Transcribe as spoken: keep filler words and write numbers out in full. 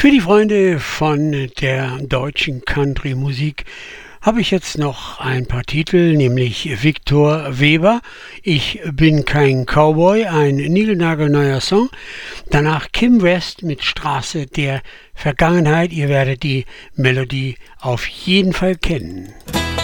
Für die Freunde von der deutschen Country-Musik habe ich jetzt noch ein paar Titel, nämlich Viktor Weber, Ich bin kein Cowboy, ein niegelnagelneuer Song. Danach Kim West mit Straße der Vergangenheit. Ihr werdet die Melodie auf jeden Fall kennen.